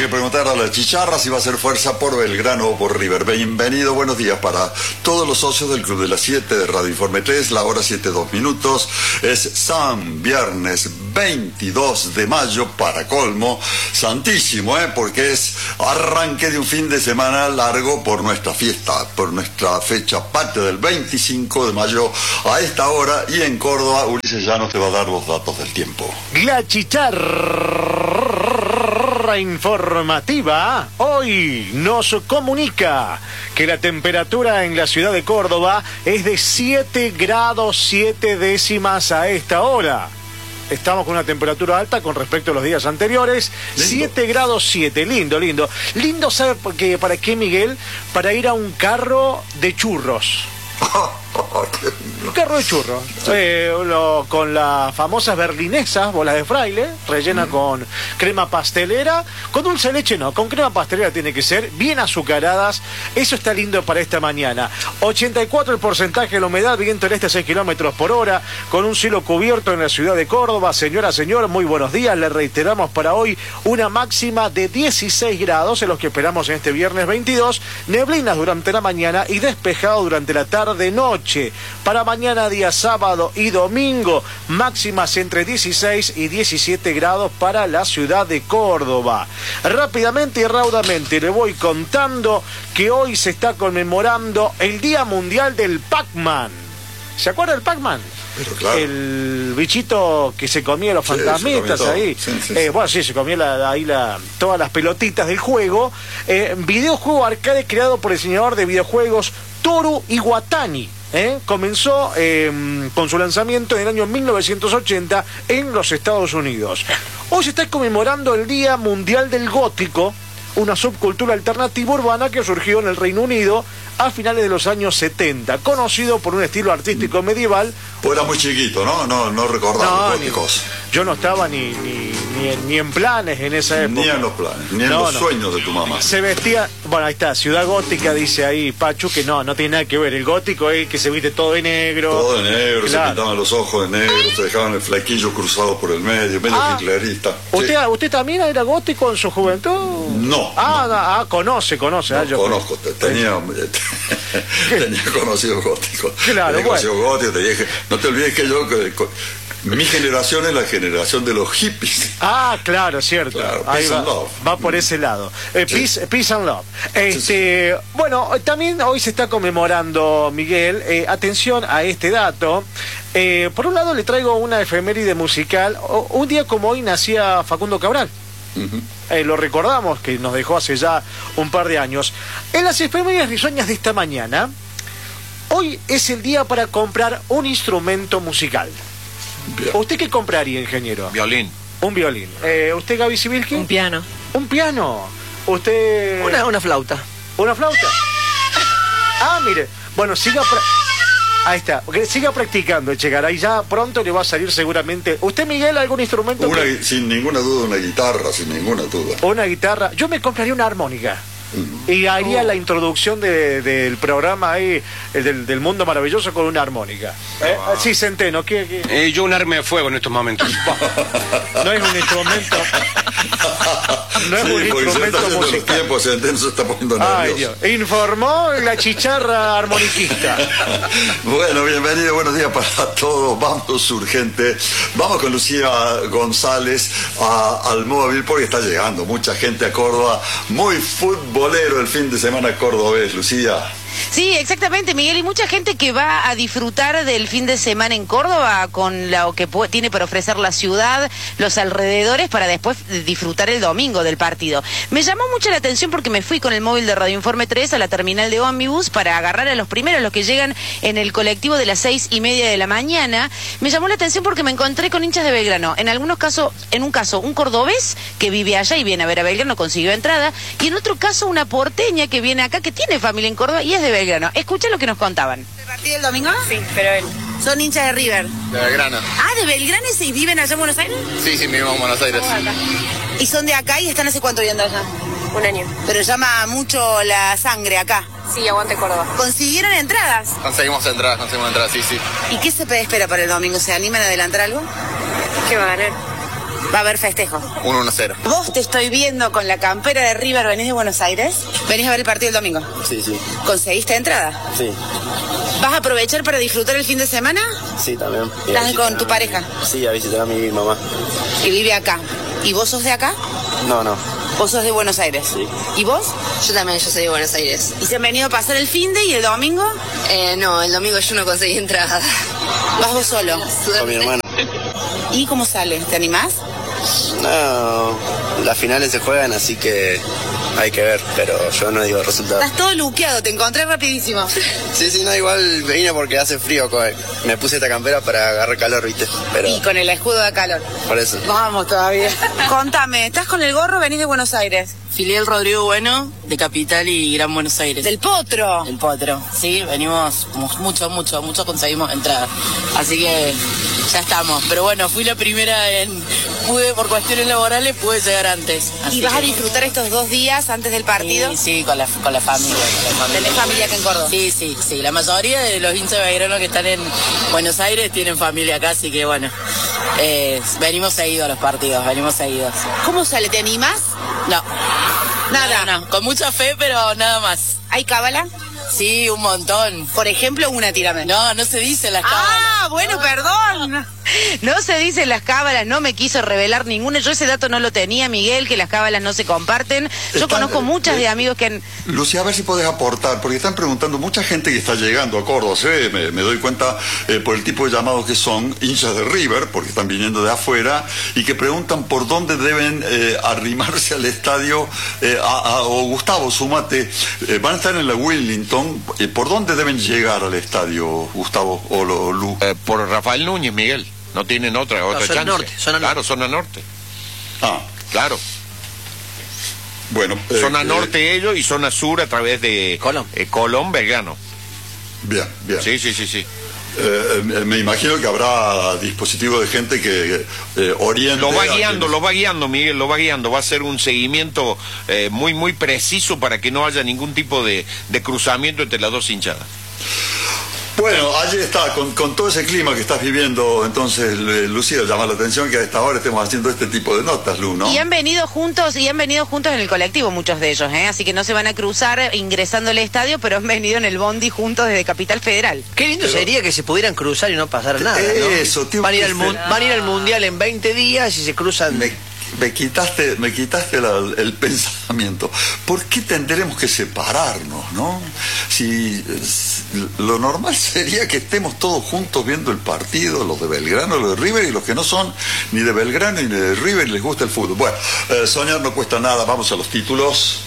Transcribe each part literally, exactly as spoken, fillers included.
que preguntar a la chicharra si va a hacer fuerza por Belgrano o por River. Bienvenido, buenos días para todos los socios del Club de las siete de Radio Informe tres, la hora siete, dos minutos. Es San Viernes veintidós de mayo, para colmo, santísimo, ¿eh? Porque es arranque de un fin de semana largo por nuestra fiesta, por nuestra fecha patria del veinticinco de mayo a esta hora, y en Córdoba Ulises Llanos te va a dar los datos del tiempo. La chicharra informativa hoy nos comunica que la temperatura en la ciudad de Córdoba es de siete grados siete décimas a esta hora. Estamos con una temperatura alta con respecto a los días anteriores. Lindo. siete grados siete, lindo, lindo. Lindo, ¿sabe por qué, para qué, Miguel? Para ir a un carro de churros. Un carro de churros, sí. eh, lo, con las famosas berlinesas, bolas de fraile, rellena mm. con crema pastelera, con dulce de leche no, con crema pastelera tiene que ser, bien azucaradas. Eso está lindo para esta mañana. ochenta y cuatro el porcentaje de la humedad, viento del este a seis kilómetros por hora, con un cielo cubierto en la ciudad de Córdoba. Señora, señor, muy buenos días. Le reiteramos para hoy una máxima de dieciséis grados, en los que esperamos en este viernes veintidós, neblinas durante la mañana y despejado durante la tarde-noche. Para mañana, día sábado y domingo, máximas entre dieciséis y diecisiete grados para la ciudad de Córdoba. Rápidamente y raudamente le voy contando que hoy se está conmemorando el Día Mundial del Pac-Man. ¿Se acuerda del Pac-Man? Pero claro. El bichito que se comía los fantasmitas, sí, ahí. Sí, sí, eh, sí. Bueno, sí, se comía la, ahí la, todas las pelotitas del juego. Eh, videojuego arcade creado por el diseñador de videojuegos Toru Iwatani. ¿Eh? Comenzó eh, con su lanzamiento en el año mil novecientos ochenta en los Estados Unidos. Hoy se está conmemorando el Día Mundial del Gótico, una subcultura alternativa urbana que surgió en el Reino Unido a finales de los años setenta, conocido por un estilo artístico medieval. Pues era muy chiquito, ¿no? No, no recordaba no, los góticos. Ni, yo no estaba ni, ni, ni, en, ni en planes en esa época. Ni en los planes, ni en no, los no. sueños de tu mamá. Se vestía, bueno, ahí está, Ciudad Gótica, dice ahí Pachu, que no, no tiene nada que ver. El gótico es que se viste todo de negro. Todo de negro, claro. Se pintaban los ojos de negro, se dejaban el flequillo cruzado por el medio, medio ah, hitlerista. ¿Usted, sí. ¿Usted también era gótico en su juventud? No. Ah, no. ah conoce, conoce. No, ah, yo conozco, tenía... tenía conocidos góticos. Claro, tenía conocidos bueno. góticos, tenía, no te olvides que yo... Que, mi generación es la generación de los hippies. Ah, claro, cierto. Claro, Ahí peace va, and love. va por ese lado. Eh, sí. peace, peace and love. Este, sí, sí. Bueno, también hoy se está conmemorando, Miguel, eh, atención a este dato. Eh, por un lado le traigo una efeméride musical. O, un día como hoy nacía Facundo Cabral. Uh-huh. Eh, lo recordamos, que nos dejó hace ya un par de años. En las efemérides risueñas de esta mañana, hoy es el día para comprar un instrumento musical. Bien. ¿Usted qué compraría, ingeniero? Violín. Un violín. Eh, ¿Usted, Gaby Sibilski? Un piano. ¿Un piano? ¿Usted...? Una, una flauta. ¿Una flauta? Ah, mire. Bueno, siga... Pra... Ahí está. Siga practicando, Echegaray. Ya pronto le va a salir seguramente... ¿Usted, Miguel, algún instrumento? Una, que... Sin ninguna duda, una guitarra, sin ninguna duda. Una guitarra. Yo me compraría una armónica. Y haría oh. la introducción de, del programa ahí, el del, del mundo maravilloso, con una armónica. ¿Eh? Wow. Sí, Centeno, ¿qué? qué? Eh, yo un arma de fuego en estos momentos. No es un instrumento. No es sí, un instrumento musical. Tiempos, Centeno se está poniendo Ay, Dios. Informó la chicharra armoniquista. Bueno, bienvenido, buenos días para todos. Vamos urgente. Vamos con Lucía González a, al móvil, porque está llegando mucha gente a Córdoba. Muy futbolero el fin de semana cordobés, Lucía. Sí, exactamente, Miguel, y mucha gente que va a disfrutar del fin de semana en Córdoba con lo que tiene para ofrecer la ciudad, los alrededores, para después disfrutar el domingo del partido. Me llamó mucho la atención porque me fui con el móvil de Radio Informe tres a la terminal de ómnibus para agarrar a los primeros, los que llegan en el colectivo de las seis y media de la mañana. Me llamó la atención porque me encontré con hinchas de Belgrano. En algunos casos, en un caso, un cordobés que vive allá y viene a ver a Belgrano, consiguió entrada, y en otro caso una porteña que viene acá, que tiene familia en Córdoba y es de Belgrano. Escucha lo que nos contaban. ¿El partido el domingo? Sí, pero él. ¿Son hinchas de River? De Belgrano. Ah, ¿de Belgrano y viven allá en Buenos Aires? Sí, sí, vivimos en Buenos Aires. ¿Y son de acá y están hace cuánto viviendo allá? Un año. Pero llama mucho la sangre acá. Sí, aguante Córdoba. ¿Consiguieron entradas? Conseguimos entradas, conseguimos entradas, sí, sí. ¿Y qué se espera para el domingo? ¿Se animan a adelantar algo? ¿Qué va a ganar? Va a haber festejo. uno uno cero. Vos te estoy viendo con la campera de River, ¿venís de Buenos Aires? ¿Venís a ver el partido el domingo? Sí, sí. ¿Conseguiste entrada? Sí. ¿Vas a aprovechar para disfrutar el fin de semana? Sí, también. ¿Estás con tu pareja? Sí, a visitar a mi mamá. Y vive acá. ¿Y vos sos de acá? No, no. ¿Vos sos de Buenos Aires? Sí. ¿Y vos? Yo también, yo soy de Buenos Aires. ¿Y se han venido a pasar el fin de y el domingo? Eh, no, el domingo yo no conseguí entrada. ¿Vas vos solo? Con mi hermano. ¿Y cómo sale? ¿Te animás? No, las finales se juegan, así que hay que ver, pero yo no digo resultados. Estás todo luqueado, te encontré rapidísimo. Sí, sí, no, igual vine porque hace frío. co- Me puse esta campera para agarrar calor, ¿viste? Pero Y con el escudo de calor. por eso. Vamos todavía. Contame, ¿estás con el gorro? ¿Venís de Buenos Aires? Filial Rodrigo Bueno, de Capital y Gran Buenos Aires. Del Potro. El Potro. Sí, venimos mu- mucho, mucho, mucho conseguimos entrada. Así que ya estamos. Pero bueno, fui la primera en... Pude, por cuestiones laborales, pude llegar antes. Así ¿Y vas a que- disfrutar estos dos días antes del partido? Sí, sí, con la, con la familia. Con la familia. ¿Tenés familia acá en Córdoba? Sí, sí, sí. La mayoría de los hinchas de Belgrano que están en Buenos Aires tienen familia acá, así que bueno, eh, venimos seguidos a los partidos, venimos seguidos. ¿Cómo sale? ¿Te animás? No. Nada. No, no, con mucha fe, pero nada más. ¿Hay cábala? Sí, un montón. Por ejemplo, una tírame. No, no se dice las cábalas. Ah, bueno, perdón. No se dicen las cábalas, no me quiso revelar ninguna. Yo ese dato no lo tenía, Miguel, que las cábalas no se comparten. Yo Están, conozco muchas eh, de amigos que han... Lucía, a ver si podés aportar, porque están preguntando mucha gente que está llegando a Córdoba, ¿sí? me, me doy cuenta eh, por el tipo de llamados que son hinchas de River, porque están viniendo de afuera, y que preguntan por dónde deben eh, arrimarse al estadio, eh, a, a- o Gustavo, sumate, eh, van a estar en la Wellington, eh, ¿por dónde deben llegar al estadio, Gustavo o lo- Lu? Eh, por Rafael Núñez, Miguel. No tienen otra, otra zona chance. norte, zona claro, norte. zona norte. Ah, Claro. bueno. eh, Zona eh, norte ellos y zona sur a través de Colón. eh, Colón, Belgrano. Bien, bien. Sí, sí, sí, sí. Eh, eh, me imagino que habrá dispositivo de gente que eh, oriente... Lo va a guiando, quienes- lo va guiando, Miguel, lo va guiando. Va a ser un seguimiento eh, muy, muy preciso para que no haya ningún tipo de, de cruzamiento entre las dos hinchadas. Bueno, allí está, con, con todo ese clima que estás viviendo, entonces, eh, Lucía, llama la atención que a esta hora estemos haciendo este tipo de notas, Lu, ¿no? Y han venido juntos, y han venido juntos en el colectivo muchos de ellos, ¿eh? Así que no se van a cruzar ingresando al estadio, pero han venido en el bondi juntos desde Capital Federal. Qué lindo Pero- sería que se pudieran cruzar y no pasar nada, ¿no? Eso, tío, van, a ir que al mun- se- van a ir al Mundial en veinte días y se cruzan... Me, me quitaste, me quitaste la- el pensamiento. ¿Por qué tendremos que separarnos, no? Si es- lo normal sería que estemos todos juntos viendo el partido, los de Belgrano, los de River, y los que no son ni de Belgrano ni de River y les gusta el fútbol. Bueno, eh, soñar no cuesta nada, vamos a los títulos.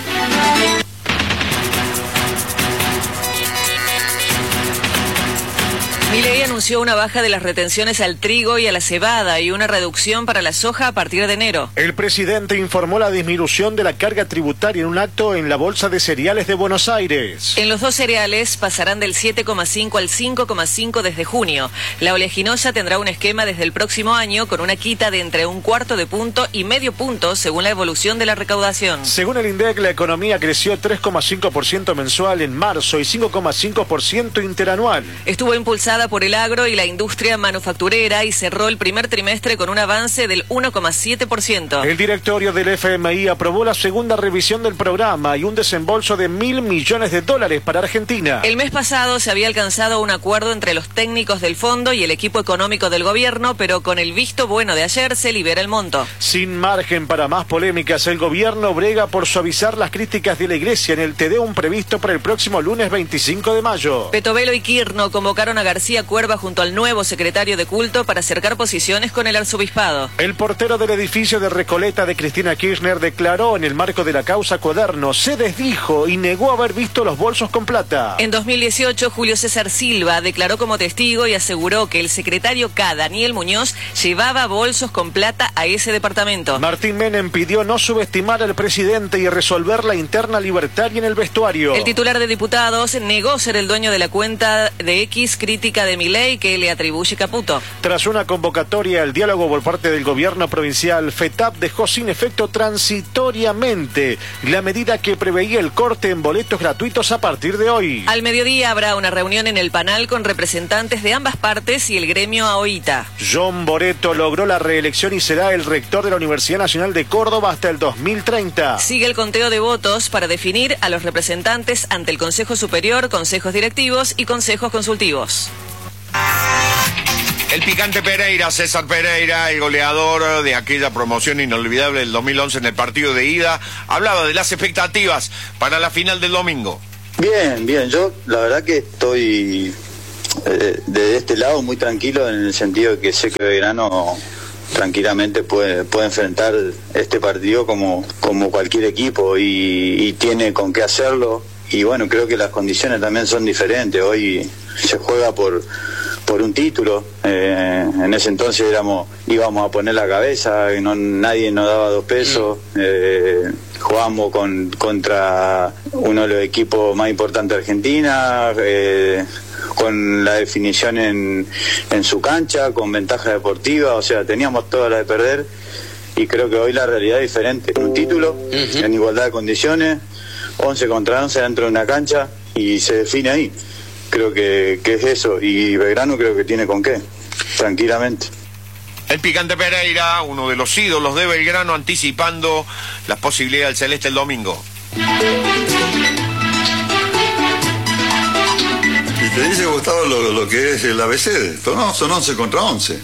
Milei anunció una baja de las retenciones al trigo y a la cebada y una reducción para la soja a partir de enero. El presidente informó la disminución de la carga tributaria en un acto en la Bolsa de Cereales de Buenos Aires. En los dos cereales pasarán del siete coma cinco al cinco coma cinco desde junio. La oleaginosa tendrá un esquema desde el próximo año con una quita de entre un cuarto de punto y medio punto según la evolución de la recaudación. Según el INDEC, la economía creció tres coma cinco por ciento mensual en marzo y cinco coma cinco por ciento interanual. Estuvo impulsada por el agro y la industria manufacturera y cerró el primer trimestre con un avance del uno coma siete por ciento. El directorio del F M I aprobó la segunda revisión del programa y un desembolso de mil millones de dólares para Argentina. El mes pasado se había alcanzado un acuerdo entre los técnicos del fondo y el equipo económico del gobierno, pero con el visto bueno de ayer se libera el monto. Sin margen para más polémicas, el gobierno brega por suavizar las críticas de la Iglesia en el Tedeum previsto para el próximo lunes veinticinco de mayo. Petovelo y Kirchner convocaron a García Cuerva junto al nuevo secretario de culto para acercar posiciones con el arzobispado. El portero del edificio de Recoleta de Cristina Kirchner declaró en el marco de la causa Cuaderno, se desdijo y negó haber visto los bolsos con plata. En dos mil dieciocho, Julio César Silva declaró como testigo y aseguró que el secretario K. Daniel Muñoz llevaba bolsos con plata a ese departamento. Martín Menem pidió no subestimar al presidente y resolver la interna libertaria en el vestuario. El titular de diputados negó ser el dueño de la cuenta de X crítica de Milei Milei que le atribuye Caputo. Tras una convocatoria al diálogo por parte del gobierno provincial, FETAP dejó sin efecto transitoriamente la medida que preveía el corte en boletos gratuitos a partir de hoy. Al mediodía habrá una reunión en el Panal con representantes de ambas partes y el gremio AOITA. John Boretto logró la reelección y será el rector de la Universidad Nacional de Córdoba hasta el dos mil treinta. Sigue el conteo de votos para definir a los representantes ante el Consejo Superior, consejos directivos y consejos consultivos. El picante Pereira, César Pereira, el goleador de aquella promoción inolvidable del dos mil once en el partido de ida, hablaba de las expectativas para la final del domingo. Bien, bien, yo la verdad que estoy eh, de este lado muy tranquilo en el sentido de que sé que Belgrano tranquilamente puede, puede enfrentar este partido como, como cualquier equipo y, y tiene con qué hacerlo. Y bueno, creo que las condiciones también son diferentes. Hoy se juega por por un título. Eh, en ese entonces éramos íbamos a poner la cabeza, no, nadie nos daba dos pesos. Eh, jugamos con, contra uno de los equipos más importantes de Argentina, eh, con la definición en, en su cancha, con ventaja deportiva, o sea, teníamos toda la de perder. Y creo que hoy la realidad es diferente. Un título, uh-huh. en igualdad de condiciones, once contra once dentro de una cancha y se define ahí. Creo que, que es eso, y Belgrano creo que tiene con qué, tranquilamente. El picante Pereira, uno de los ídolos de Belgrano, anticipando las posibilidades del Celeste el domingo. Y te dice, Gustavo, lo, lo que es el A B C, no, son once contra once.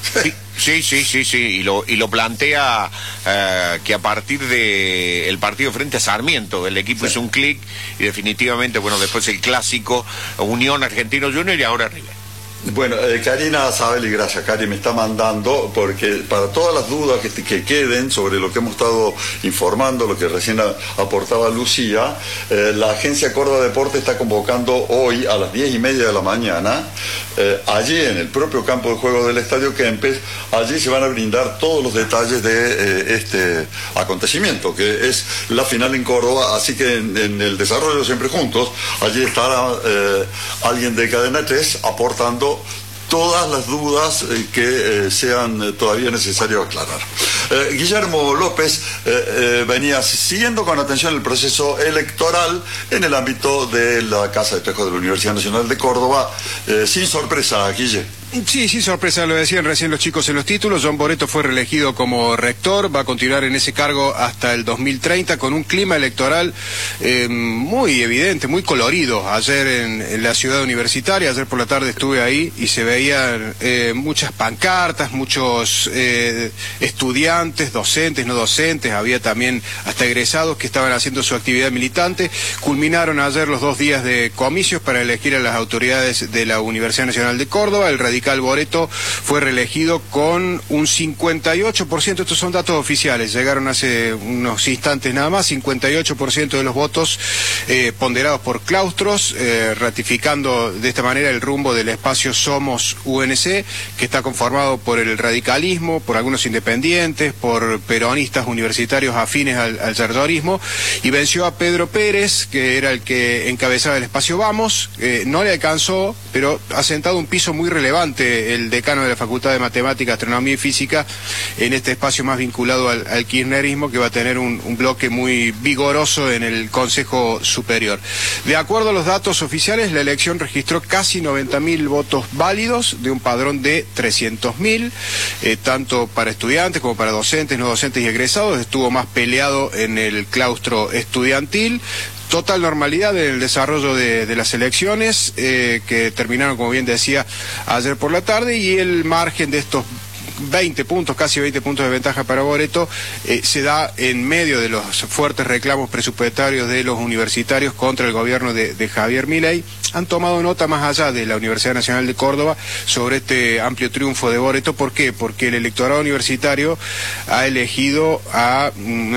Sí, sí, sí, sí, y lo, y lo plantea eh, que a partir de el partido frente a Sarmiento, el equipo sí. hizo un clic y definitivamente, bueno, después el clásico, Unión Argentino Junior y ahora River. Bueno, eh, Karina Sabelli, gracias, Cari, me está mandando, porque para todas las dudas que, que queden sobre lo que hemos estado informando, lo que recién a, aportaba Lucía, eh, la Agencia Córdoba Deporte está convocando hoy a las diez y media de la mañana, eh, allí en el propio campo de juego del Estadio Kempes, allí se van a brindar todos los detalles de eh, este acontecimiento, que es la final en Córdoba, así que en, en el desarrollo Siempre Juntos, allí estará eh, alguien de Cadena tres aportando todas las dudas eh, que eh, sean eh, todavía necesarios aclarar. Eh, Guillermo López eh, eh, venía siguiendo con atención el proceso electoral en el ámbito de la Casa de Espejo de la Universidad Nacional de Córdoba. Eh, sin sorpresa, Guille. Sí, sí, sorpresa, lo decían recién los chicos en los títulos. John Boretto fue reelegido como rector, va a continuar en ese cargo hasta el dos mil treinta con un clima electoral eh, muy evidente, muy colorido. Ayer en, en la ciudad universitaria, ayer por la tarde estuve ahí y se veían eh, muchas pancartas, muchos eh, estudiantes, docentes, no docentes, había también hasta egresados que estaban haciendo su actividad militante. Culminaron ayer los dos días de comicios para elegir a las autoridades de la Universidad Nacional de Córdoba. El radical Boretto fue reelegido con un cincuenta y ocho por ciento, estos son datos oficiales, llegaron hace unos instantes nada más, cincuenta y ocho por ciento de los votos eh, ponderados por claustros, eh, ratificando de esta manera el rumbo del espacio Somos U N C, que está conformado por el radicalismo, por algunos independientes, por peronistas universitarios afines al, al yerdorismo, y venció a Pedro Pérez, que era el que encabezaba el espacio Vamos, eh, no le alcanzó, pero ha sentado un piso muy relevante el decano de la Facultad de Matemática, Astronomía y Física en este espacio más vinculado al, al kirchnerismo, que va a tener un, un bloque muy vigoroso en el Consejo Superior. De acuerdo a los datos oficiales, la elección registró casi noventa mil votos válidos de un padrón de trescientos mil, eh, tanto para estudiantes como para docentes, no docentes y egresados. Estuvo más peleado en el claustro estudiantil. Total normalidad en el desarrollo de, de las elecciones, eh, que terminaron, como bien decía, ayer por la tarde, y el margen de estos veinte puntos, casi veinte puntos de ventaja para Boretto, eh, se da en medio de los fuertes reclamos presupuestarios de los universitarios contra el gobierno de, de Javier Milei. Han tomado nota más allá de la Universidad Nacional de Córdoba sobre este amplio triunfo de Boretto. ¿Por qué? Porque el electorado universitario ha elegido a una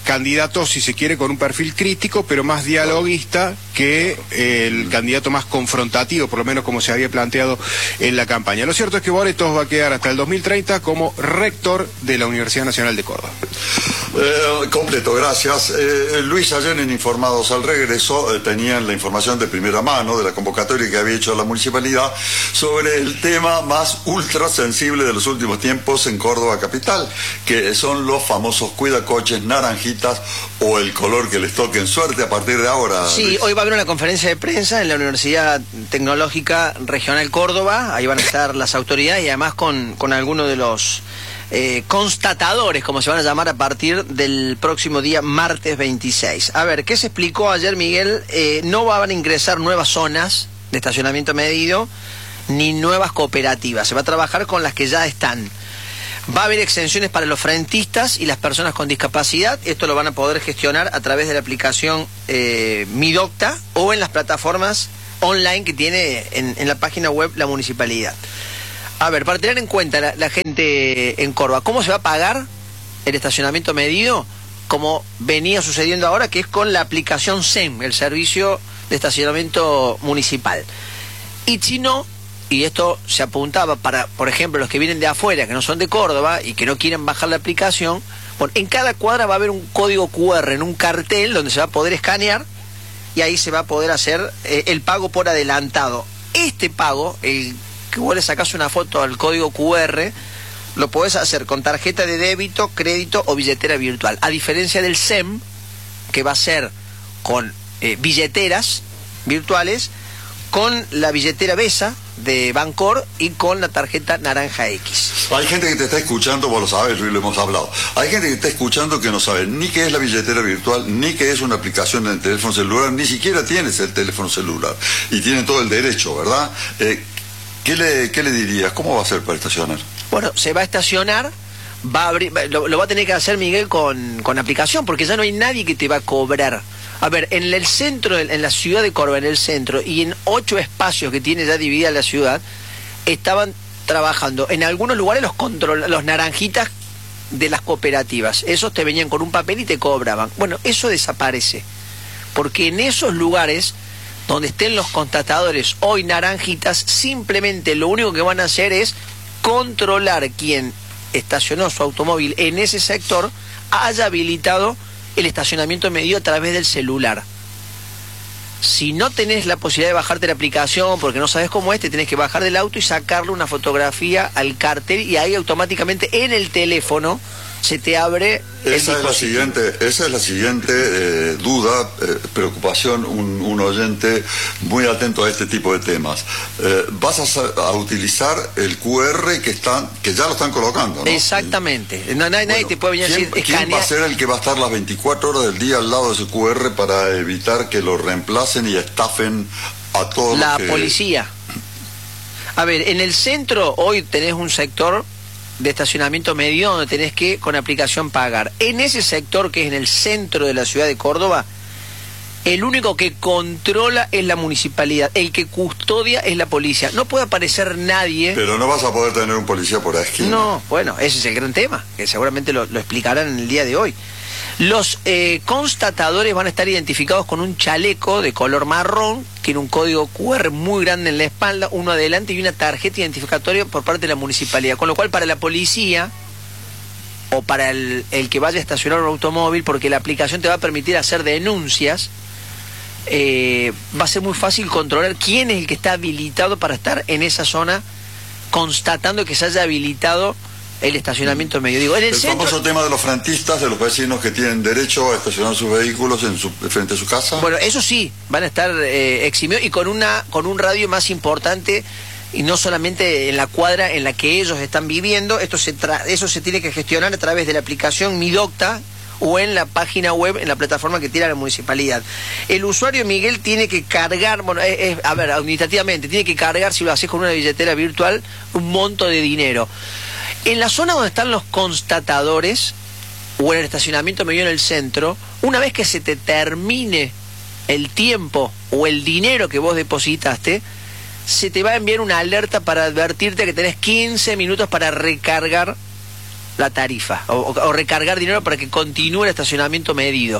candidato, si se quiere, con un perfil crítico, pero más dialoguista que el candidato más confrontativo, por lo menos como se había planteado en la campaña. Lo cierto es que Boretos va a quedar hasta el dos mil treinta como rector de la Universidad Nacional de Córdoba. Eh, completo, gracias. Eh, Luis, ayer en Informados al Regreso eh, tenían la información de primera mano de la convocatoria que había hecho la municipalidad sobre el tema más ultra sensible de los últimos tiempos en Córdoba capital, que son los famosos cuidacoches, naranjitas o el color que les toque en suerte a partir de ahora. Sí, Luis. Hoy va a haber una conferencia de prensa en la Universidad Tecnológica Regional Córdoba, ahí van a estar las autoridades y además con, con algunos de los eh, constatadores, como se van a llamar, a partir del próximo día martes veintiséis. A ver, ¿qué se explicó ayer, Miguel? Eh, no van a ingresar nuevas zonas de estacionamiento medido ni nuevas cooperativas, se va a trabajar con las que ya están. Va a haber exenciones para los frentistas y las personas con discapacidad. Esto lo van a poder gestionar a través de la aplicación eh, Midocta o en las plataformas online que tiene en, en la página web la municipalidad. A ver, para tener en cuenta la, la gente en Córdoba, ¿cómo se va a pagar el estacionamiento medido? Como venía sucediendo ahora, que es con la aplicación S E M, el Servicio de Estacionamiento Municipal. Y si no, y esto se apuntaba para, por ejemplo, los que vienen de afuera, que no son de Córdoba y que no quieren bajar la aplicación, bueno, en cada cuadra va a haber un código cu erre en un cartel donde se va a poder escanear y ahí se va a poder hacer eh, el pago por adelantado. Este pago, el que vos le sacás una foto al código cu erre, lo podés hacer con tarjeta de débito, crédito o billetera virtual. A diferencia del S E M, que va a ser con eh, billeteras virtuales, con la billetera Vesa de Bancor y con la tarjeta Naranja X. Hay gente que te está escuchando, vos lo sabes, Luis, lo hemos hablado. Hay gente que está escuchando que no sabe ni qué es la billetera virtual, ni qué es una aplicación en el teléfono celular, ni siquiera tienes el teléfono celular. Y tienen todo el derecho, ¿verdad? Eh, ¿qué, le, ¿Qué le dirías? ¿Cómo va a ser para estacionar? Bueno, se va a estacionar, va a abrir, lo, lo va a tener que hacer Miguel con, con aplicación, porque ya no hay nadie que te va a cobrar. A ver, en el centro, en la ciudad de Córdoba, en el centro, y en ocho espacios que tiene ya dividida la ciudad, estaban trabajando en algunos lugares los control, los naranjitas de las cooperativas. Esos te venían con un papel y te cobraban. Bueno, eso desaparece, porque en esos lugares donde estén los constatadores hoy naranjitas, simplemente lo único que van a hacer es controlar quien estacionó su automóvil en ese sector haya habilitado el estacionamiento medido a través del celular. Si no tenés la posibilidad de bajarte la aplicación porque no sabes cómo es, te tenés que bajar del auto y sacarle una fotografía al cartel y ahí automáticamente en el teléfono se te abre el esa es la siguiente esa es la siguiente eh, duda, eh, preocupación, un, un oyente muy atento a este tipo de temas. Eh, vas a, a utilizar el cu erre que están que ya lo están colocando, ¿no? Exactamente. No, nadie, bueno, te puede venir ¿quién, a decir, ¿quién va a ser el que va a estar las veinticuatro horas del día al lado de ese cu erre para evitar que lo reemplacen y estafen a todos? La los que... policía. A ver, en el centro hoy tenés un sector de estacionamiento medio donde tenés que con aplicación pagar. En ese sector que es en el centro de la ciudad de Córdoba, el único que controla es la municipalidad, el que custodia es la policía. No puede aparecer nadie. Pero no vas a poder tener un policía por la esquina. No, bueno, ese es el gran tema, que seguramente lo, lo explicarán en el día de hoy. Los eh, constatadores van a estar identificados con un chaleco de color marrón, tiene un código cu erre muy grande en la espalda, uno adelante y una tarjeta identificatoria por parte de la municipalidad. Con lo cual para la policía o para el, el que vaya a estacionar un automóvil, porque la aplicación te va a permitir hacer denuncias, eh, va a ser muy fácil controlar quién es el que está habilitado para estar en esa zona, constatando que se haya habilitado el estacionamiento medio. Digo, en el, el centro... famoso tema de los frentistas, de los vecinos que tienen derecho a estacionar sus vehículos en su, frente a su casa. Bueno, eso sí, van a estar eh, eximidos y con una con un radio más importante y no solamente en la cuadra en la que ellos están viviendo. Esto se tra eso se tiene que gestionar a través de la aplicación Midocta o en la página web, en la plataforma que tiene la municipalidad. El usuario, Miguel, tiene que cargar, bueno, es, es, a ver, administrativamente, tiene que cargar, si lo haces con una billetera virtual, un monto de dinero. En la zona donde están los constatadores o en el estacionamiento medio en el centro, una vez que se te termine el tiempo o el dinero que vos depositaste, se te va a enviar una alerta para advertirte que tenés quince minutos para recargar la tarifa o, o recargar dinero para que continúe el estacionamiento medido.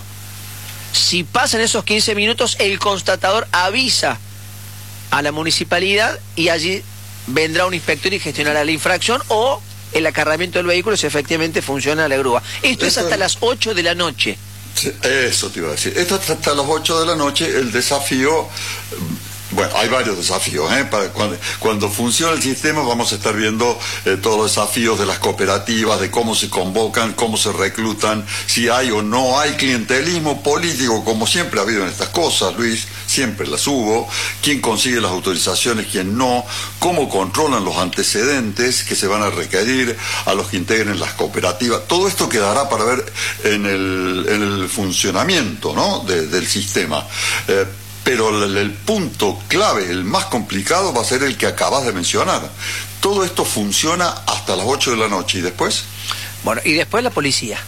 Si pasan esos quince minutos, el constatador avisa a la municipalidad y allí vendrá un inspector y gestionará la infracción o el acarreamiento del vehículo si efectivamente funciona la grúa. Esto, Esto es hasta es... las ocho de la noche. Sí, eso te iba a decir. Esto es hasta las ocho de la noche. El desafío... Bueno, hay varios desafíos, ¿eh? Para cuando, cuando funcione el sistema vamos a estar viendo eh, todos los desafíos de las cooperativas, de cómo se convocan, cómo se reclutan, si hay o no hay clientelismo político, como siempre ha habido en estas cosas, Luis, siempre las hubo, quién consigue las autorizaciones, quién no, cómo controlan los antecedentes que se van a requerir a los que integren las cooperativas. Todo esto quedará para ver en el, en el funcionamiento, ¿no? de, del sistema. Eh, Pero el, el punto clave, el más complicado, va a ser el que acabas de mencionar. Todo esto funciona hasta las ocho de la noche. ¿Y después? Bueno, y después la policía.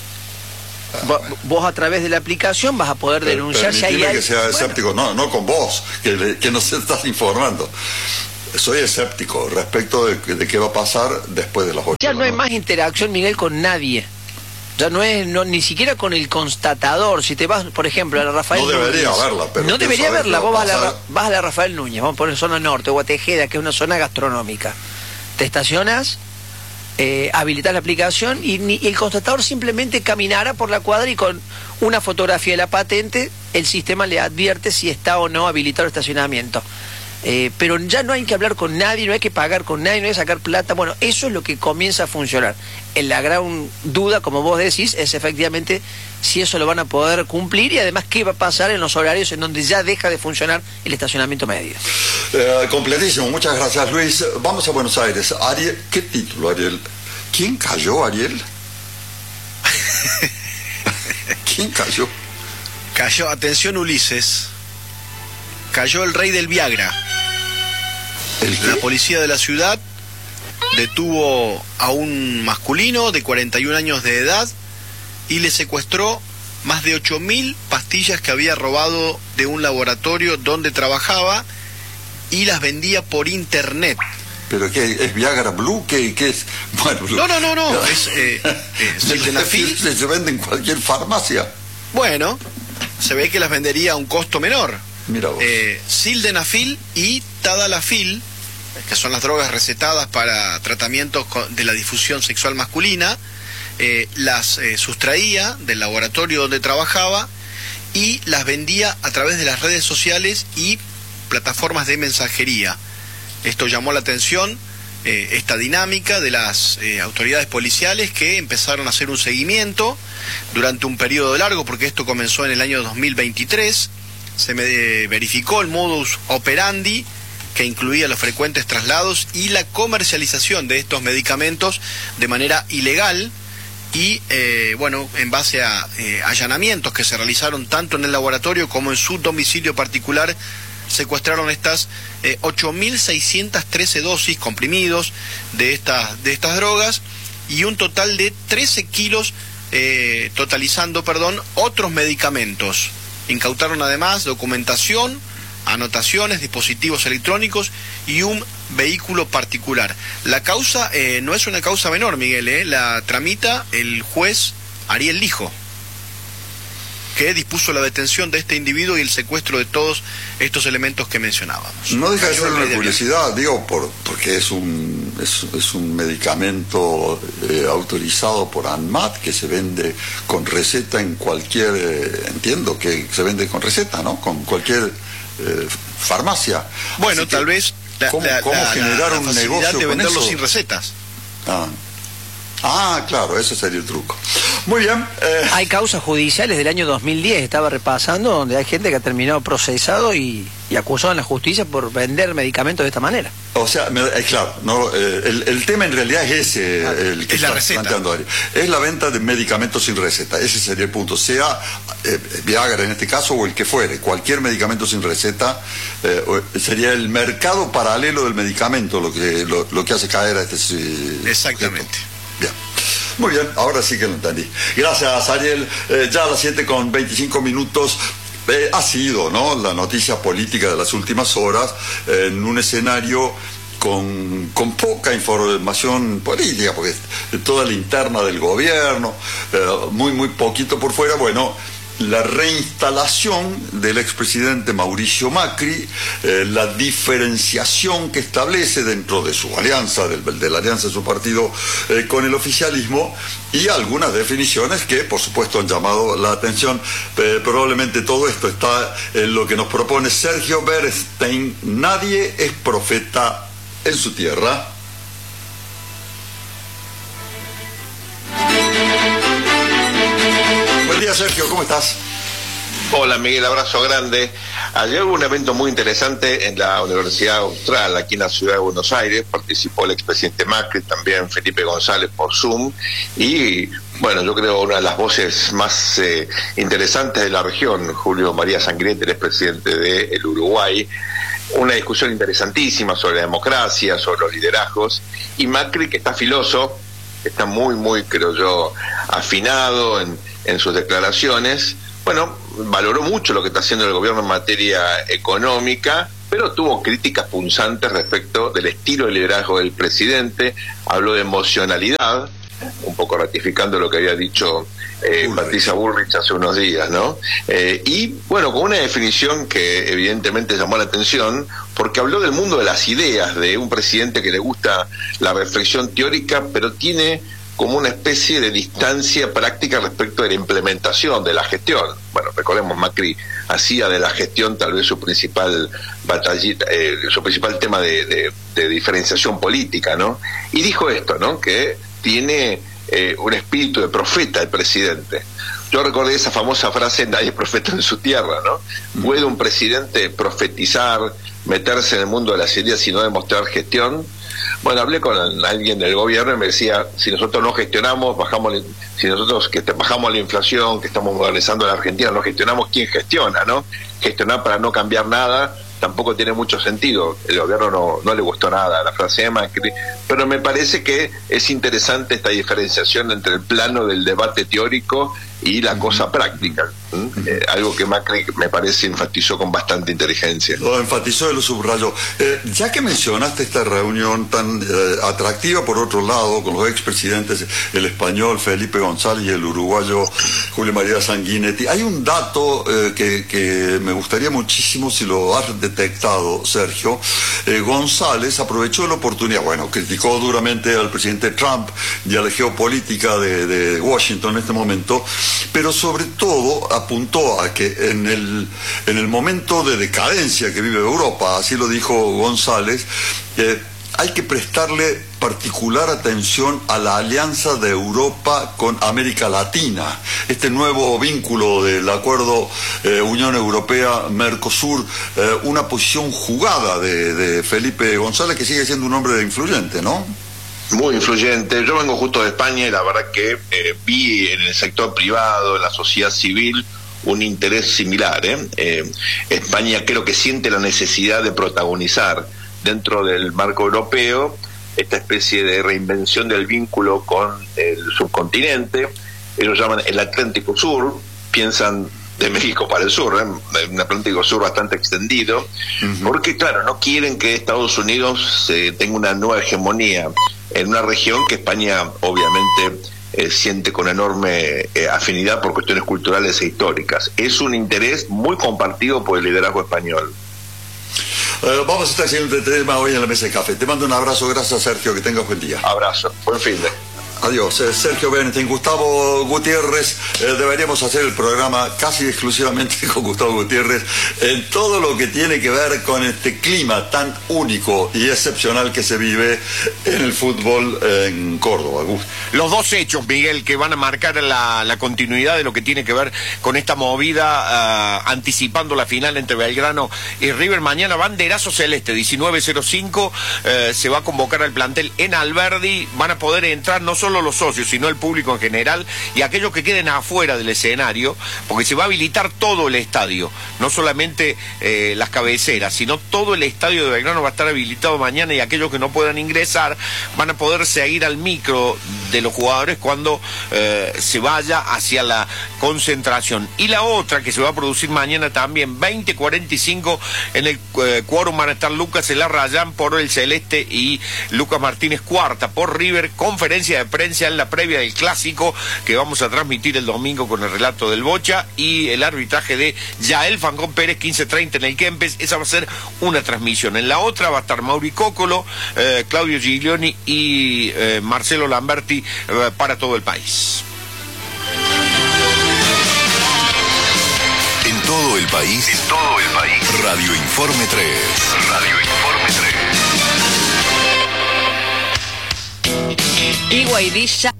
Ah, vos, bueno. vos a través de la aplicación vas a poder Pero, denunciar si hay... que sea escéptico, bueno. no, no con vos, que, le, que nos estás informando. Soy escéptico respecto de, de qué va a pasar después de las ocho. Ya no hay noche. más interacción, Miguel, con nadie. Ya no es no, ni siquiera con el constatador. Si te vas, por ejemplo, a la Rafael No debería Núñez, haberla, pero... No debería haberla. Vos vas a, la, pasar... vas a la Rafael Núñez, vamos a poner zona norte, Guatejeda, que es una zona gastronómica. Te estacionas, eh, habilitas la aplicación y, ni, y el constatador simplemente caminará por la cuadra y con una fotografía de la patente el sistema le advierte si está o no habilitado el estacionamiento. Eh, pero ya no hay que hablar con nadie, no hay que pagar con nadie, no hay que sacar plata. Bueno, eso es lo que comienza a funcionar. En la gran duda, como vos decís, es efectivamente si eso lo van a poder cumplir y además qué va a pasar en los horarios en donde ya deja de funcionar el estacionamiento medio. Eh, completísimo, muchas gracias, Luis. Vamos a Buenos Aires. Ariel, ¿qué título, Ariel? ¿Quién cayó, Ariel? ¿Quién cayó? Cayó, atención, Ulises. Cayó el rey del Viagra. La policía de la ciudad detuvo a un masculino de cuarenta y un años de edad y le secuestró más de ocho mil pastillas que había robado de un laboratorio donde trabajaba y las vendía por internet. ¿Pero qué? ¿Es Viagra Blue? ¿Qué, qué es? Bueno, Blue. No, no, no, no. Es eh, eh, sildenafil. Se, se vende en cualquier farmacia. Bueno, se ve que las vendería a un costo menor. Mira vos. Eh, sildenafil y tadalafil, que son las drogas recetadas para tratamientos de la difusión sexual masculina, eh, las eh, sustraía del laboratorio donde trabajaba y las vendía a través de las redes sociales y plataformas de mensajería. Esto llamó la atención, eh, esta dinámica de las eh, autoridades policiales que empezaron a hacer un seguimiento durante un periodo largo, porque esto comenzó en el año dos mil veintitrés. Se me verificó el modus operandi, que incluía los frecuentes traslados y la comercialización de estos medicamentos de manera ilegal y, eh, bueno, en base a eh, allanamientos que se realizaron tanto en el laboratorio como en su domicilio particular, secuestraron estas eh, ocho mil seiscientas trece dosis comprimidos de estas, de estas drogas y un total de trece kilos, eh, totalizando, perdón, otros medicamentos. Incautaron además documentación, anotaciones, dispositivos electrónicos y un vehículo particular. La causa eh, no es una causa menor, Miguel, eh, la tramita el juez Ariel Lijo, que dispuso la detención de este individuo y el secuestro de todos estos elementos que mencionábamos. No deja de ser una curiosidad, digo, por, porque es un, es, es un medicamento eh, autorizado por ANMAT que se vende con receta en cualquier, eh, entiendo que se vende con receta, ¿no? Con cualquier eh, farmacia. Bueno, tal vez la, ¿cómo, la, cómo la, generar la, la un negocio de venderlo con eso? Sin recetas. Ah. Ah, claro, ese sería el truco. Muy bien. Eh... Hay causas judiciales del año dos mil diez, estaba repasando, donde hay gente que ha terminado procesado y, y acusado en la justicia por vender medicamentos de esta manera. O sea, eh, claro, no, eh, el, el tema en realidad es ese, ah, el que está planteando Ari. Es la venta de medicamentos sin receta, ese sería el punto. Sea eh, Viagra en este caso o el que fuere, cualquier medicamento sin receta, eh, sería el mercado paralelo del medicamento lo que, lo, lo que hace caer a este... Eh, Exactamente. Objeto. Bien. Muy bien, ahora sí que lo entendí. Gracias, Ariel. Eh, ya a las siete con veinticinco minutos eh, ha sido, ¿no?, la noticia política de las últimas horas eh, en un escenario con, con poca información política, porque toda la interna del gobierno, eh, muy, muy poquito por fuera. Bueno, la reinstalación del expresidente Mauricio Macri, eh, la diferenciación que establece dentro de su alianza, del, de la alianza de su partido eh, con el oficialismo, y algunas definiciones que por supuesto han llamado la atención. Eh, probablemente todo esto está en lo que nos propone Sergio Bernstein. Nadie es profeta en su tierra. Buen día, Sergio, ¿cómo estás? Hola, Miguel, abrazo grande. Ayer hubo un evento muy interesante en la Universidad Austral, aquí en la ciudad de Buenos Aires. Participó el expresidente Macri, también Felipe González por Zoom. Y, bueno, yo creo una de las voces más eh, interesantes de la región, Julio María Sanguinetti, el expresidente del Uruguay. Una discusión interesantísima sobre la democracia, sobre los liderazgos. Y Macri, que está filoso, está muy, muy, creo yo, afinado en, en sus declaraciones. Bueno, valoró mucho lo que está haciendo el gobierno en materia económica, pero tuvo críticas punzantes respecto del estilo de liderazgo del presidente. Habló de emocionalidad, un poco ratificando lo que había dicho eh, Patricia Bullrich hace unos días, ¿no? Eh, y, bueno, con una definición que evidentemente llamó la atención, porque habló del mundo de las ideas, de un presidente que le gusta la reflexión teórica, pero tiene como una especie de distancia práctica respecto de la implementación de la gestión. Bueno, recordemos, Macri hacía de la gestión tal vez su principal batallita, eh, su principal tema de, de, de diferenciación política, ¿no? Y dijo esto, ¿no? Que tiene eh, un espíritu de profeta el presidente. Yo recordé esa famosa frase, nadie es profeta en su tierra, ¿no? ¿Puede un presidente profetizar, meterse en el mundo de las ideas y no demostrar gestión? Bueno, hablé con alguien del gobierno y me decía, si nosotros no gestionamos, bajamos, si nosotros que bajamos la inflación, que estamos modernizando la Argentina, no gestionamos, ¿quién gestiona, no? Gestionar para no cambiar nada tampoco tiene mucho sentido. El gobierno no, no le gustó nada la frase de Macri, pero me parece que es interesante esta diferenciación entre el plano del debate teórico y la cosa práctica. ¿Mm? Eh, algo que Macri, me parece, enfatizó con bastante inteligencia. Lo enfatizó y lo subrayó. Eh, ya que mencionaste esta reunión tan eh, atractiva, por otro lado, con los expresidentes, el español Felipe González y el uruguayo Julio María Sanguinetti, hay un dato eh, que, que me gustaría muchísimo si lo has detectado, Sergio. Eh, González aprovechó la oportunidad, bueno, criticó duramente al presidente Trump y a la geopolítica de, de Washington en este momento, pero sobre todo apuntó a que en el, en el momento de decadencia que vive Europa, así lo dijo González, eh, hay que prestarle particular atención a la alianza de Europa con América Latina, este nuevo vínculo del acuerdo eh, Unión Europea-Mercosur, eh, una posición jugada de, de Felipe González, que sigue siendo un hombre influyente, ¿no? Muy influyente. Yo vengo justo de España y la verdad que eh, vi en el sector privado, en la sociedad civil, un interés similar. ¿eh? Eh, España creo que siente la necesidad de protagonizar dentro del marco europeo esta especie de reinvención del vínculo con el subcontinente. Ellos llaman el Atlántico Sur, piensan de México para el sur, ¿eh? un Atlántico Sur bastante extendido, uh-huh. porque claro, no quieren que Estados Unidos eh, tenga una nueva hegemonía en una región que España obviamente eh, siente con enorme eh, afinidad por cuestiones culturales e históricas. Es un interés muy compartido por el liderazgo español. Uh, vamos a estar haciendo un tema hoy en la mesa de café. Te mando un abrazo, gracias Sergio, que tengas buen día. Abrazo, buen fin de. Adiós. Eh, Sergio Bernstein, Gustavo Gutiérrez, eh, deberíamos hacer el programa casi exclusivamente con Gustavo Gutiérrez en todo lo que tiene que ver con este clima tan único y excepcional que se vive en el fútbol eh, en Córdoba. Gust. Los dos hechos, Miguel, que van a marcar la, la continuidad de lo que tiene que ver con esta movida, uh, anticipando la final entre Belgrano y River. Mañana, banderazo celeste, diecinueve cero cinco, uh, se va a convocar al plantel en Alberdi. Van a poder entrar no solo los socios, sino el público en general y aquellos que queden afuera del escenario, porque se va a habilitar todo el estadio, no solamente eh, las cabeceras, sino todo el estadio de Belgrano va a estar habilitado mañana, y aquellos que no puedan ingresar van a poder seguir al micro de los jugadores cuando eh, se vaya hacia la concentración. Y la otra que se va a producir mañana también, veinte cuarenta y cinco, en el eh, quórum van a estar Lucas Elarrayán por el Celeste y Lucas Martínez Cuarta por River. Conferencia de prensa en la previa del clásico que vamos a transmitir el domingo con el relato del Bocha y el arbitraje de Yael Fangón Pérez, quince treinta en el Kempes. Esa va a ser una transmisión. En la otra va a estar Mauri Cócolo, eh, Claudio Giglioni y eh, Marcelo Lamberti eh, para todo el país. En todo el país, en todo el país, Radio Informe tres. Radio Informe tres. Y Guaidilla.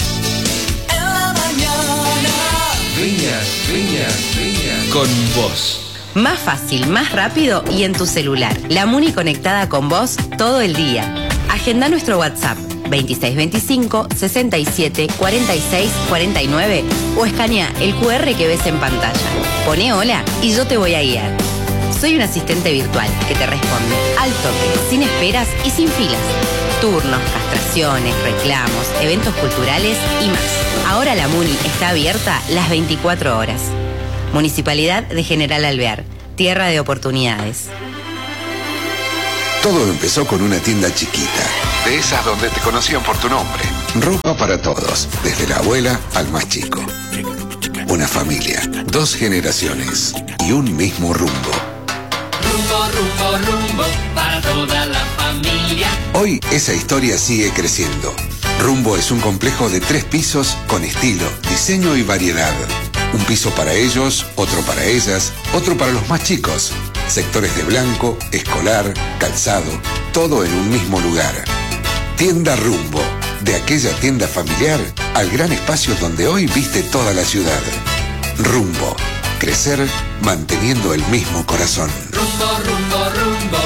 Viñas, viñas, viñas. Con vos. Más fácil, más rápido y en tu celular. La Muni conectada con vos todo el día. Agenda nuestro WhatsApp veintiséis veinticinco, sesenta y siete, cuarenta y seis, cuarenta y nueve o escanea el cu erre que ves en pantalla. Poné hola y yo te voy a guiar. Soy un asistente virtual que te responde al toque, sin esperas y sin filas. Turnos, castraciones, reclamos, eventos culturales y más. Ahora la Muni está abierta las veinticuatro horas. Municipalidad de General Alvear, tierra de oportunidades. Todo empezó con una tienda chiquita, de esas donde te conocían por tu nombre. Ropa para todos, desde la abuela al más chico. Una familia, dos generaciones y un mismo rumbo. Rumbo, rumbo, rumbo, para toda la familia. Hoy esa historia sigue creciendo. Rumbo es un complejo de tres pisos con estilo, diseño y variedad. Un piso para ellos, otro para ellas, otro para los más chicos. Sectores de blanco, escolar, calzado, todo en un mismo lugar. Tienda Rumbo, de aquella tienda familiar al gran espacio donde hoy viste toda la ciudad. Rumbo, crecer manteniendo el mismo corazón. Rumbo, rumbo, rumbo.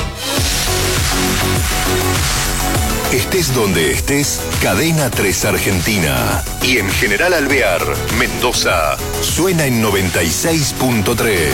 Estés donde estés, Cadena tres Argentina. Y en General Alvear, Mendoza, suena en noventa y seis punto tres.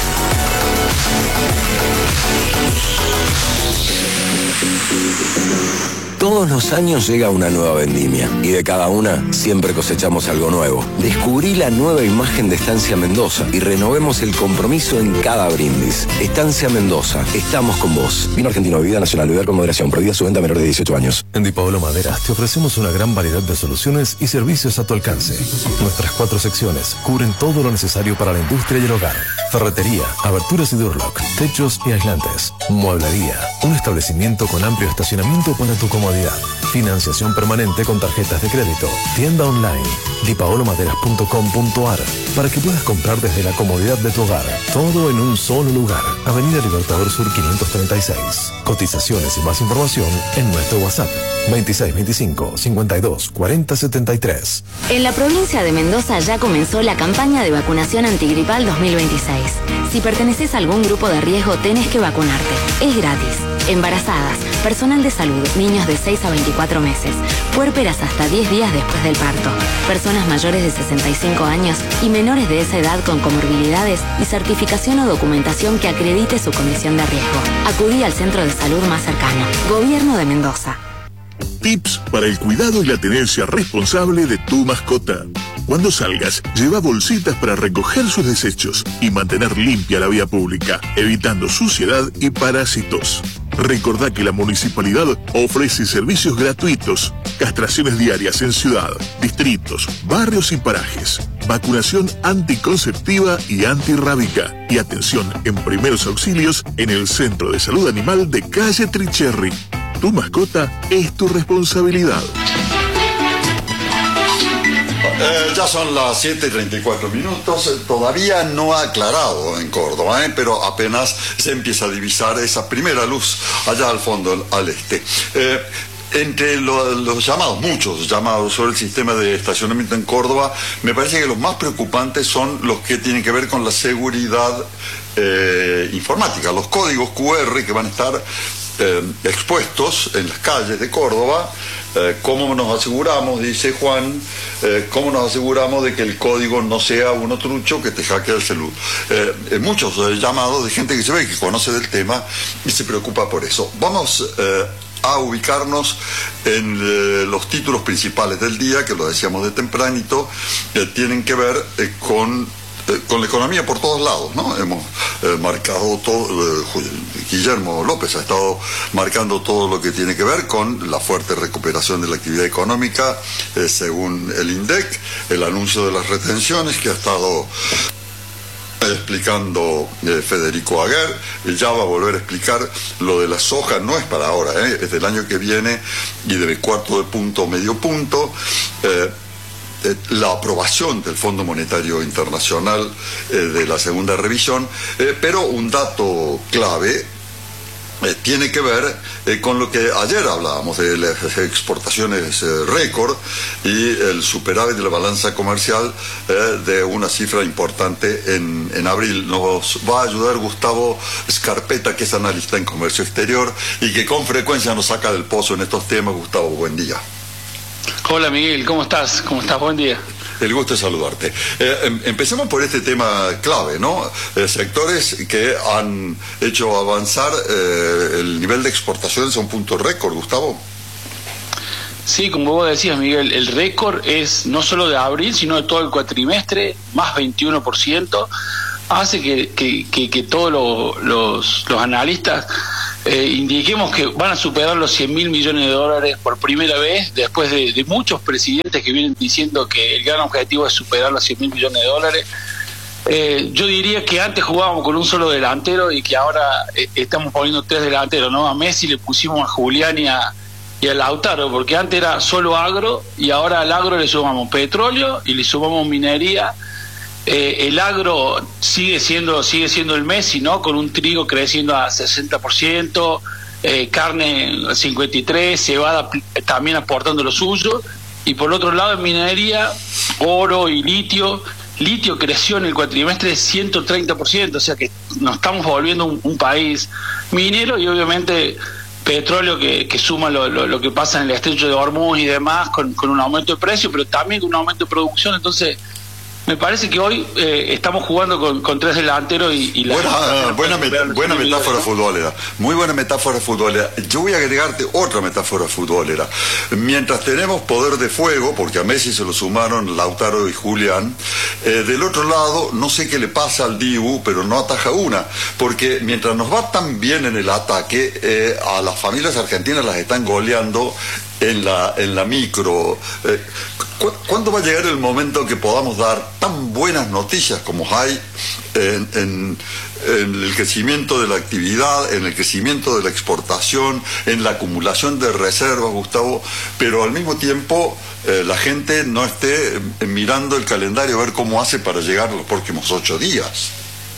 Todos los años llega una nueva vendimia y de cada una siempre cosechamos algo nuevo. Descubrí la nueva imagen de Estancia Mendoza y renovemos el compromiso en cada brindis. Estancia Mendoza, estamos con vos. Vino argentino, bebida nacional, beber con moderación, prohibida su venta a menor de dieciocho años. En Di Paolo Maderas te ofrecemos una gran variedad de soluciones y servicios a tu alcance. Nuestras cuatro secciones cubren todo lo necesario para la industria y el hogar. Ferretería, aberturas y Durlock, techos y aislantes. Mueblería, un establecimiento con amplio estacionamiento para tu comodidad. Financiación permanente con tarjetas de crédito. Tienda online, di paolo maderas punto com punto ar, para que puedas comprar desde la comodidad de tu hogar. Todo en un solo lugar. Avenida Libertador Sur quinientos treinta y seis. Cotizaciones y más información en nuestro WhatsApp veintiséis veinticinco, cincuenta y dos, cuarenta setenta y tres. En la provincia de Mendoza ya comenzó la campaña de vacunación antigripal dos mil veintiséis. Si perteneces a algún grupo de riesgo, tenés que vacunarte. Es gratis. Embarazadas, personal de salud, niños de seis a veinticuatro meses, puérperas hasta diez días después del parto, personas mayores de sesenta y cinco años y menores de esa edad con comorbilidades y certificación o documentación que acredite su condición de riesgo. Acudí al centro de salud más cercano. Gobierno de Mendoza. Tips para el cuidado y la tenencia responsable de tu mascota. Cuando salgas, lleva bolsitas para recoger sus desechos y mantener limpia la vía pública, evitando suciedad y parásitos. Recordá que la municipalidad ofrece servicios gratuitos, castraciones diarias en ciudad, distritos, barrios y parajes, vacunación anticonceptiva y antirrábica y atención en primeros auxilios en el Centro de Salud Animal de Calle Tricherry. Tu mascota es tu responsabilidad. Eh, ya son las siete y treinta y cuatro minutos, eh, todavía no ha aclarado en Córdoba, eh, pero apenas se empieza a divisar esa primera luz allá al fondo, al este. Eh, Entre lo, los llamados, muchos llamados sobre el sistema de estacionamiento en Córdoba, me parece que los más preocupantes son los que tienen que ver con la seguridad eh, informática, los códigos cu erre que van a estar eh, expuestos en las calles de Córdoba. Eh, ¿Cómo nos aseguramos, dice Juan, eh, cómo nos aseguramos de que el código no sea uno trucho que te hackea el celular? Eh, muchos eh, llamados de gente que se ve que conoce del tema y se preocupa por eso. Vamos eh, a ubicarnos en eh, los títulos principales del día, que lo decíamos de tempranito, eh, tienen que ver eh, con eh, con la economía por todos lados, ¿no? Hemos eh, marcado todo, eh, Guillermo López ha estado marcando todo lo que tiene que ver con la fuerte recuperación de la actividad económica, eh, según el INDEC, el anuncio de las retenciones que ha estado explicando eh, Federico Aguer. Ya va a volver a explicar lo de la soja, no es para ahora, ¿eh? Es del año que viene y de cuarto de punto o medio punto. Eh, eh, la aprobación del Fondo Monetario Internacional eh, de la segunda revisión, eh, pero un dato clave Eh, tiene que ver eh, con lo que ayer hablábamos de las exportaciones eh, récord y el superávit de la balanza comercial eh, de una cifra importante en, en abril. Nos va a ayudar Gustavo Scarpetta, que es analista en comercio exterior y que con frecuencia nos saca del pozo en estos temas. Gustavo, buen día. Hola Miguel, ¿cómo estás? ¿Cómo estás? Buen día. El gusto es saludarte. Eh, em, empecemos por este tema clave, ¿no? Eh, sectores que han hecho avanzar eh, el nivel de exportaciones a un punto récord, Gustavo. Sí, como vos decías, Miguel, el récord es no solo de abril, sino de todo el cuatrimestre, más veintiuno por ciento. Hace que, que, que, que todos lo, los, los analistas eh, indiquemos que van a superar los cien mil millones de dólares por primera vez, después de, de muchos presidentes que vienen diciendo que el gran objetivo es superar los cien mil millones de dólares. Eh, yo diría que antes jugábamos con un solo delantero y que ahora eh, estamos poniendo tres delanteros, ¿no? A Messi le pusimos a Julián y a, y a Lautaro, porque antes era solo agro y ahora al agro le sumamos petróleo y le sumamos minería. Eh, el agro sigue siendo sigue siendo el Messi, ¿no? Con un trigo creciendo a sesenta por ciento, eh, carne cincuenta y tres, cebada también aportando lo suyo, y por otro lado en minería, oro y litio. Litio creció en el cuatrimestre ciento treinta por ciento, o sea que nos estamos volviendo un, un país minero, y obviamente petróleo que, que suma lo, lo, lo que pasa en el estrecho de Hormuz y demás, con, con un aumento de precio, pero también con un aumento de producción. Entonces me parece que hoy eh, estamos jugando con, con tres delanteros y, y la buena, buena, meta, buena metáfora futbolera, muy buena metáfora futbolera. Yo voy a agregarte otra metáfora futbolera. Mientras tenemos poder de fuego, porque a Messi se lo sumaron Lautaro y Julián, eh, del otro lado no sé qué le pasa al Dibu, pero no ataja una, porque mientras nos va tan bien en el ataque, eh, a las familias argentinas las están goleando en la en la micro. Eh, ¿cu ¿Cuándo va a llegar el momento que podamos dar tan buenas noticias como hay en, en, en el crecimiento de la actividad, en el crecimiento de la exportación, en la acumulación de reservas, Gustavo, pero al mismo tiempo eh, la gente no esté eh, mirando el calendario a ver cómo hace para llegar los próximos ocho días?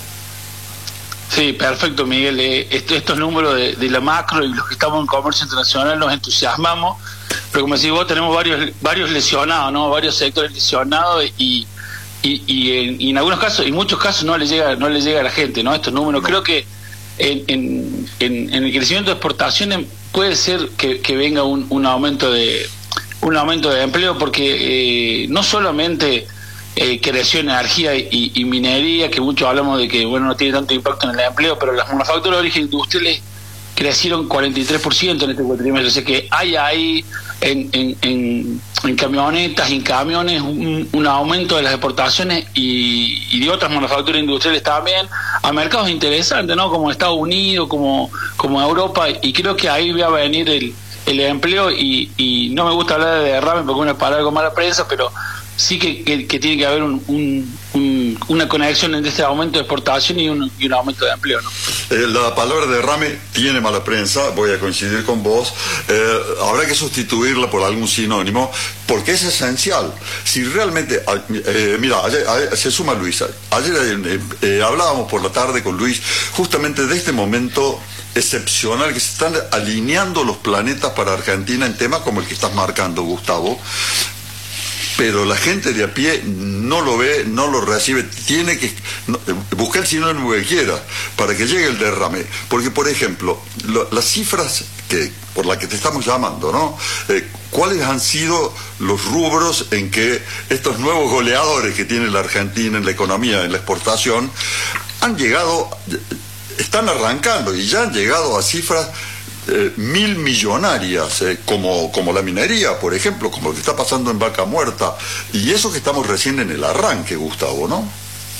Sí, perfecto, Miguel. Eh, esto, estos números de, de la macro y los que estamos en comercio internacional nos entusiasmamos, pero como decís vos, tenemos varios varios lesionados, ¿no? Varios sectores lesionados y y, y, en, y en algunos casos, en muchos casos no le llega no le llega a la gente, ¿no? Estos números. Creo que en, en, en, en el crecimiento de exportaciones puede ser que, que venga un, un aumento de un aumento de empleo, porque eh, no solamente Eh, creció energía y, y minería, que muchos hablamos de que bueno no tiene tanto impacto en el empleo, pero las manufacturas de origen industriales crecieron cuarenta y tres por ciento en este cuatrimestre, o sea que hay ahí en, en, en, en camionetas y en camiones un, un aumento de las exportaciones y, y de otras manufacturas industriales también, a mercados interesantes, ¿no? Como Estados Unidos, como, como Europa, y creo que ahí va a venir el, el empleo, y, y no me gusta hablar de derrame porque una palabra con mala prensa, pero sí que, que, que tiene que haber un, un, un, una conexión entre este aumento de exportación y un, y un aumento de empleo, ¿no? Eh, la palabra derrame tiene mala prensa, voy a coincidir con vos. Eh, habrá que sustituirla por algún sinónimo, porque es esencial. Si realmente, eh, mira, ayer, ayer, se suma Luis. Ayer eh, eh, hablábamos por la tarde con Luis justamente de este momento excepcional que se están alineando los planetas para Argentina en temas como el que estás marcando, Gustavo. Pero la gente de a pie no lo ve, no lo recibe, tiene que no, buscar el sinónimo que quiera para que llegue el derrame. Porque, por ejemplo, lo, las cifras que por las que te estamos llamando, ¿no? Eh, ¿Cuáles han sido los rubros en que estos nuevos goleadores que tiene la Argentina en la economía, en la exportación, han llegado, están arrancando y ya han llegado a cifras eh, mil millonarias, eh, como, como la minería, por ejemplo, como lo que está pasando en Vaca Muerta, y eso que estamos recién en el arranque, Gustavo, ¿no?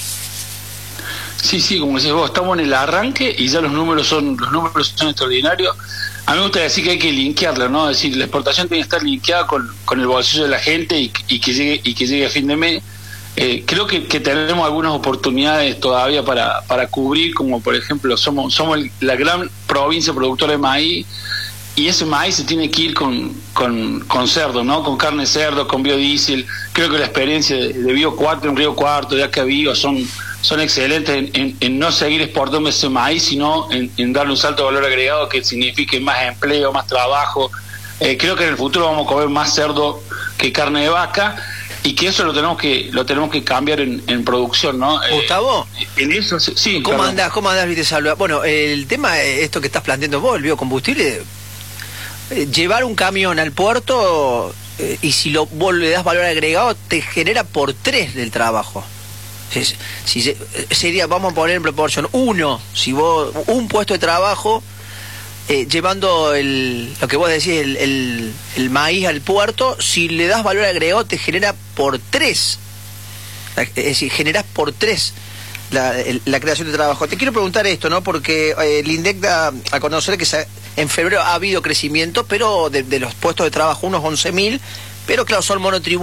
Sí, sí, como decís vos, estamos en el arranque y ya los números son los números son extraordinarios. A mí me gusta decir que hay que linkearlo, ¿no? Es decir, la exportación tiene que estar linkeada con, con el bolsillo de la gente y, y que llegue y que llegue a fin de mes. Eh, creo que, que tenemos algunas oportunidades todavía para, para cubrir, como por ejemplo somos somos el, la gran provincia productora de maíz, y ese maíz se tiene que ir con, con, con cerdo, ¿no? Con carne de cerdo, con biodiesel. Creo que la experiencia de, de Bio cuatro en Río Cuarto, de acá Bio, son, son excelentes en, en, en no seguir exportando ese maíz, sino en, en darle un salto de valor agregado que signifique más empleo, más trabajo. Eh, creo que en el futuro vamos a comer más cerdo que carne de vaca, y que eso lo tenemos que lo tenemos que cambiar en, en producción, ¿no? Gustavo, eh, en eso sí. ¿Cómo perdón. andás? ¿Cómo andás, Luis? Te saluda. Bueno, el tema, esto que estás planteando vos, el biocombustible, eh, llevar un camión al puerto, eh, y si lo, vos le das valor agregado, te genera por tres del trabajo. Si, si se, sería, vamos a poner en proporción, uno, si vos, un puesto de trabajo, Eh, llevando el, lo que vos decís, el, el, el maíz al puerto, si le das valor agregado te genera por tres, es decir, generás por tres la, el, la creación de trabajo. Te quiero preguntar esto, ¿no? Porque eh, el INDEC da a conocer que se, en febrero ha habido crecimiento, pero de, de los puestos de trabajo, unos once mil, pero claro, son monotributos.